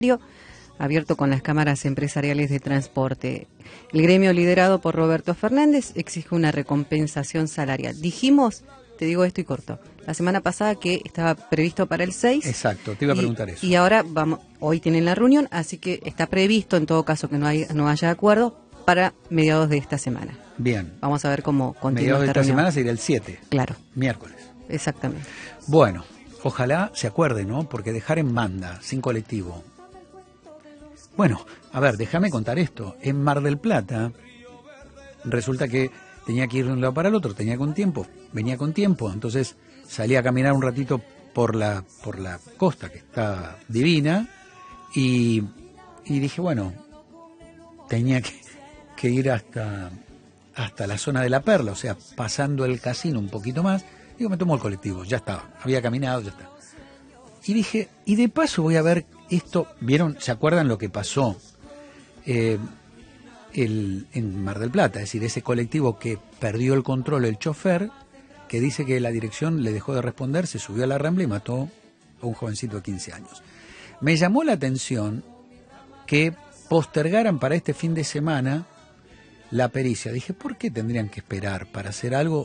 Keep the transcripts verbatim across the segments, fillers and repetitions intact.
abierto con las cámaras empresariales de transporte. El gremio liderado por Roberto Fernández exige una recompensación salarial. Dijimos, te digo esto y corto, la semana pasada que estaba previsto para el seis. Exacto, te iba a preguntar y, eso. Y ahora vamos, hoy tienen la reunión, así que está previsto, en todo caso que no, hay, no haya acuerdo, para mediados de esta semana. Bien. Vamos a ver cómo continúa Mediados de esta esta reunión. semana sería el siete. Claro. Miércoles. Exactamente. Bueno, ojalá se acuerde, ¿no? Porque dejar en banda, sin colectivo. Bueno, a ver, déjame contar esto. En Mar del Plata, resulta que tenía que ir de un lado para el otro, tenía con tiempo, venía con tiempo, entonces salí a caminar un ratito por la, por la costa, que está divina, y, y dije, bueno, tenía que, que ir hasta, hasta la zona de La Perla, o sea, pasando el casino un poquito más. Digo, me tomo el colectivo, ya estaba, había caminado, ya está. Y dije, y de paso voy a ver esto, ¿vieron? ¿Se acuerdan lo que pasó eh, el, en Mar del Plata? Es decir, ese colectivo que perdió el control, el chofer, que dice que la dirección le dejó de responder, se subió a la Rambla y mató a un jovencito de quince años. Me llamó la atención que postergaran para este fin de semana la pericia. Dije, ¿por qué tendrían que esperar para hacer algo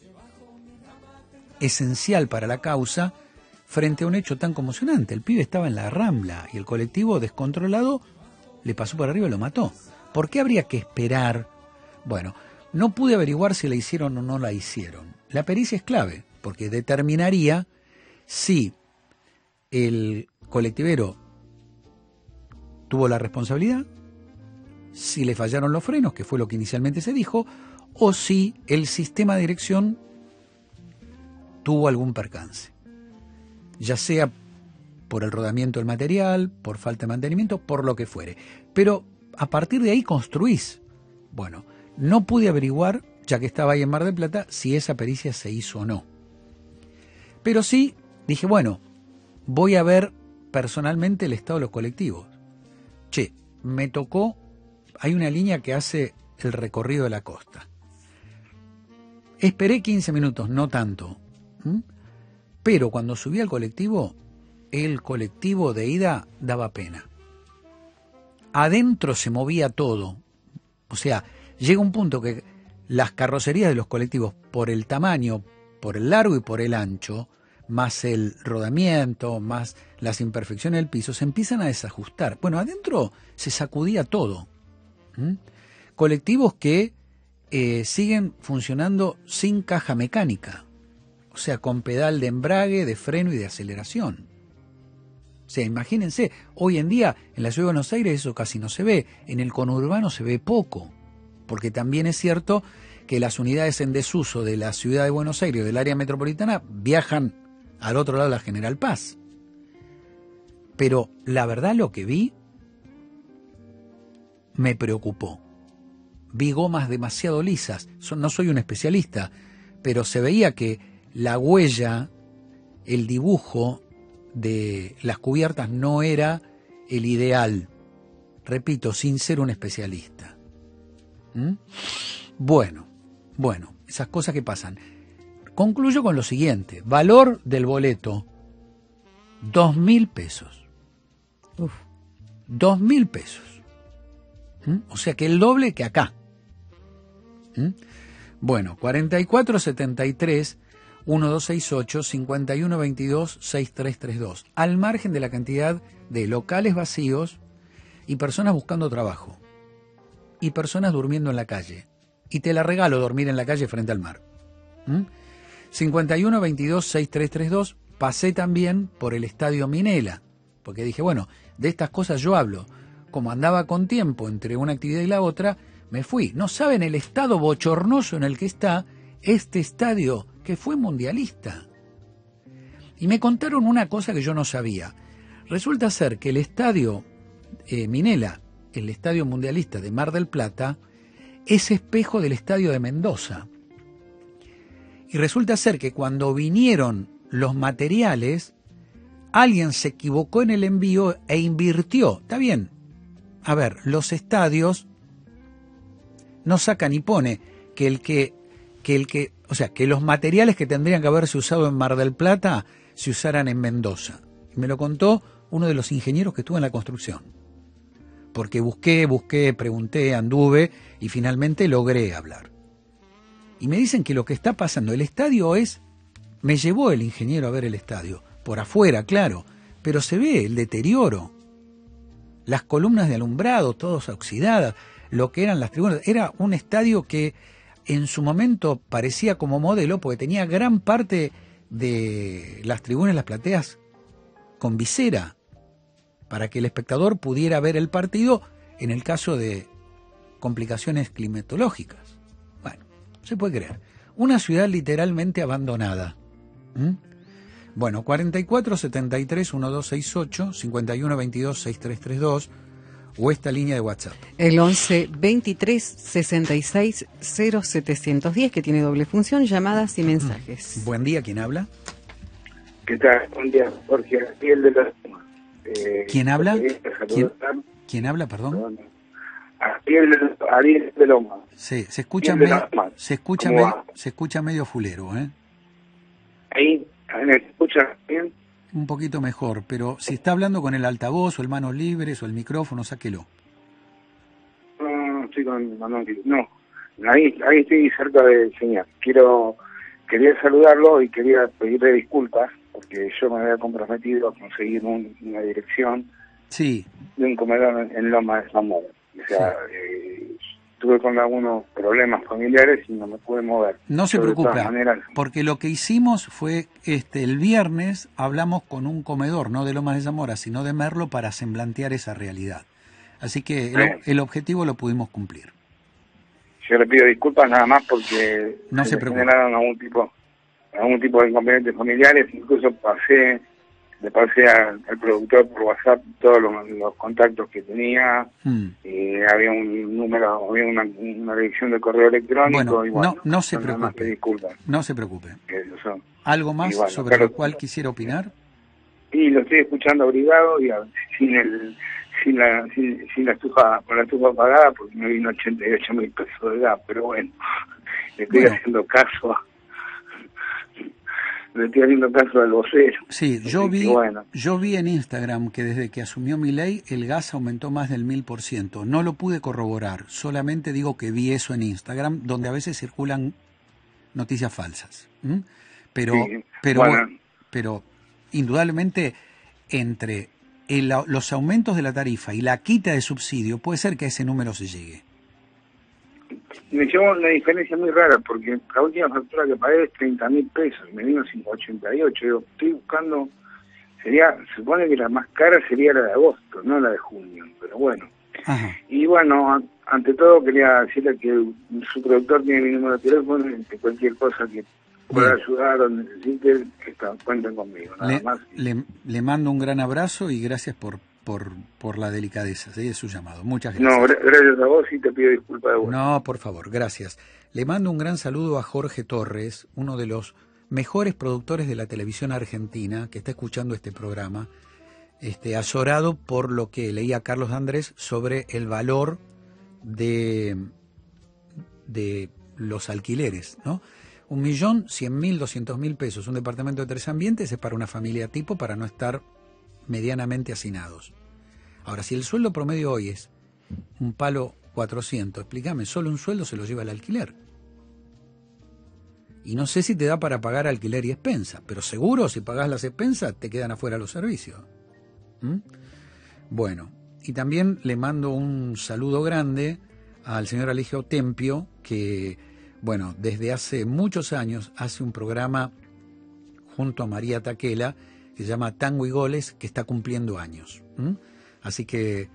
esencial para la causa frente a un hecho tan conmocionante? El pibe estaba en la Rambla y el colectivo descontrolado le pasó por arriba y lo mató. ¿Por qué habría que esperar? Bueno, no pude averiguar si la hicieron o no la hicieron. La pericia es clave porque determinaría si el colectivero tuvo la responsabilidad, si le fallaron los frenos, que fue lo que inicialmente se dijo, o si el sistema de dirección tuvo algún percance, ya sea por el rodamiento del material, por falta de mantenimiento, por lo que fuere. Pero a partir de ahí construís. Bueno, no pude averiguar, ya que estaba ahí en Mar del Plata, si esa pericia se hizo o no. Pero sí, dije, bueno, voy a ver personalmente el estado de los colectivos. Che, me tocó, hay una línea que hace el recorrido de la costa. Esperé quince minutos, no tanto. ¿Mm? Pero cuando subí al colectivo, el colectivo de ida daba pena. Adentro se movía todo. O sea, llega un punto que las carrocerías de los colectivos, por el tamaño, por el largo y por el ancho, más el rodamiento, más las imperfecciones del piso, se empiezan a desajustar. Bueno, adentro se sacudía todo. ¿Mm? Colectivos que eh, siguen funcionando sin caja mecánica. O sea, con pedal de embrague, de freno y de aceleración. O sea, imagínense, hoy en día en la ciudad de Buenos Aires eso casi no se ve, en el conurbano se ve poco, porque también es cierto que las unidades en desuso de la ciudad de Buenos Aires, del área metropolitana, viajan al otro lado de la General Paz. Pero la verdad lo que vi me preocupó. Vi gomas demasiado lisas, no soy un especialista, pero se veía que la huella, el dibujo de las cubiertas no era el ideal. Repito, sin ser un especialista. ¿Mm? Bueno, bueno, esas cosas que pasan. Concluyo con lo siguiente. Valor del boleto, dos mil pesos. Uf, dos mil pesos. ¿Mm? O sea que el doble que acá. ¿Mm? Bueno, cuarenta y cuatro setenta y tres uno dos seis ocho, cincuenta y uno veintidós, sesenta y tres treinta y dos, al margen de la cantidad de locales vacíos y personas buscando trabajo y personas durmiendo en la calle. Y te la regalo dormir en la calle frente al mar. ¿Mm? cincuenta y uno veintidós, sesenta y tres treinta y dos, pasé también por el Estadio Minela, porque dije, bueno, de estas cosas yo hablo. Como andaba con tiempo entre una actividad y la otra, me fui. No saben el estado bochornoso en el que está este estadio, que fue mundialista. Y me contaron una cosa que yo no sabía. Resulta ser que el estadio eh, Minela, el estadio mundialista de Mar del Plata, es espejo del estadio de Mendoza. Y resulta ser que cuando vinieron los materiales, alguien se equivocó en el envío e invirtió. Está bien. A ver, los estadios no sacan y pone que el que, que el que, o sea, que los materiales que tendrían que haberse usado en Mar del Plata se usaran en Mendoza. Y me lo contó uno de los ingenieros que estuvo en la construcción. Porque busqué, busqué, pregunté, anduve y finalmente logré hablar. Y me dicen que lo que está pasando, el estadio es... Me llevó el ingeniero a ver el estadio, por afuera, claro, pero se ve el deterioro. Las columnas de alumbrado, todas oxidadas, lo que eran las tribunas. Era un estadio que en su momento parecía como modelo, porque tenía gran parte de las tribunas, las plateas, con visera, para que el espectador pudiera ver el partido en el caso de complicaciones climatológicas. Bueno, se puede creer. Una ciudad literalmente abandonada. ¿Mm? Bueno, cuarenta y cuatro setenta y tres doce sesenta y ocho, cincuenta y uno veintidós sesenta y tres treinta y dos o esta línea de WhatsApp. El once veintitrés sesenta y seis cero setecientos diez, que tiene doble función, llamadas y mensajes. Buen día, ¿quién habla? ¿Qué tal? Buen día, Jorge Ariel de la eh, ¿Quién habla? ¿Quién, ¿Quién? ¿Quién habla, perdón? perdón. Ariel de, Ariel de Loma. Sí, se escucha Ariel de medio, Loma. se escucha ¿Cómo medio, va? se escucha medio fulero, ¿eh? Ahí, ahí me escucha bien. Un poquito mejor, pero si está hablando con el altavoz o el manos libres o el micrófono, sáquelo. No, estoy con no, no, ahí, ahí estoy cerca del señor. Quiero, quería saludarlo y quería pedirle disculpas porque yo me había comprometido a conseguir un, una dirección Sí. de un comedor en, en Loma de Zamora. O sea, Sí. eh, tuve con algunos problemas familiares y no me pude mover. No se Yo, de preocupe, todas maneras, porque lo que hicimos fue, este, el viernes hablamos con un comedor, no de Lomas de Zamora, sino de Merlo, para semblantear esa realidad. Así que el, eh, el objetivo lo pudimos cumplir. yo le pido disculpas nada más porque No se me preocupe. generaron algún tipo, algún tipo de inconvenientes familiares. Incluso pasé, le pasé al, al productor por WhatsApp todos los, los contactos que tenía. Mm. Y había un número, había una, una dirección de correo electrónico. Bueno, y bueno, no, no se nada más que preocupe. disculpas. No se preocupe. Que eso son. ¿Algo más Y bueno, sobre claro, lo cual quisiera opinar? Y lo estoy escuchando obligado y a- sin el sin la sin, sin la estufa con la estufa apagada porque me vino ochenta y ocho mil pesos de gas, pero bueno, le estoy Bueno. haciendo caso a- le estoy haciendo caso al vocero. Sí, yo Así que vi, bueno, yo vi en Instagram que desde que asumió Milei el gas aumentó más del mil por ciento. No lo pude corroborar, solamente digo que vi eso en Instagram, donde a veces circulan noticias falsas. ¿m? Pero, sí, pero, bueno, pero indudablemente entre el- los aumentos de la tarifa y la quita de subsidio puede ser que a ese número se llegue. me llevó una diferencia muy rara porque la última factura que pagué es treinta mil pesos y me vino ochenta y ocho. Yo estoy buscando, sería, se supone que la más cara sería la de agosto, no la de junio, pero bueno. Ajá. Y bueno, a- ante todo quería decirle que su productor tiene mi número de teléfono y que cualquier cosa que pueda Bien. ayudar o necesite, que está- cuenten conmigo, nada Le, más. le, le mando un gran abrazo y gracias por, por, por la delicadeza ¿sí? de su llamado. Muchas No, gracias. gra- gracias a vos y te pido disculpas de vuelta. No, por favor, gracias. Le mando un gran saludo a Jorge Torres, uno de los mejores productores de la televisión argentina, que está escuchando este programa, este, azorado por lo que leía Carlos Andrés sobre el valor de, de los alquileres, ¿no? Un millón, cien mil, doscientos mil pesos. Un departamento de tres ambientes es para una familia tipo para no estar medianamente hacinados. Ahora, si el sueldo promedio hoy es un palo cuatrocientos, explícame, solo un sueldo se lo lleva el alquiler. Y no sé si te da para pagar alquiler y expensas, pero seguro si pagás las expensas te quedan afuera los servicios. ¿Mm? Bueno, y también le mando un saludo grande al señor Aligio Tempio, que, bueno, desde hace muchos años hace un programa junto a María Taquela que se llama Tango y Goles, que está cumpliendo años. ¿Mm? Así que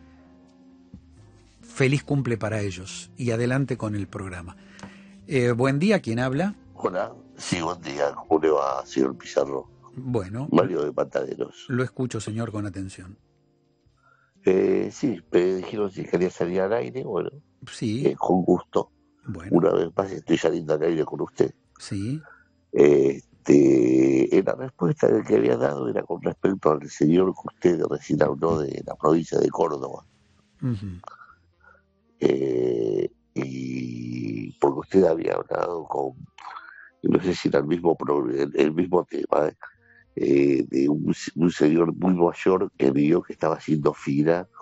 feliz cumple para ellos y adelante con el programa. Eh, buen día, ¿quién habla? Hola, sí, buen día. ¿Cómo le va, señor Pizarro? Bueno, Mario de Pataderos. lo escucho, señor, con atención. Eh, sí, me dijeron si quería salir al aire. Bueno, Sí, eh, con gusto. bueno, Una vez más estoy saliendo al aire con usted. sí, Este, en la respuesta que había dado era con respecto al señor que usted recién habló de la provincia de Córdoba. ujú, Eh, y porque usted había hablado con, no sé si era el mismo, pro- el, el mismo tema, ¿eh? eh, de un, un señor muy mayor que vio que estaba haciendo fila